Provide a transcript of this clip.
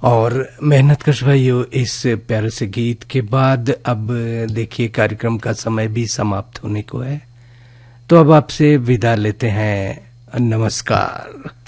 और मेहनत कश भाइयों, इस प्यारे से गीत के बाद अब देखिए कार्यक्रम का समय भी समाप्त होने को है, तो अब आपसे विदा लेते हैं। नमस्कार।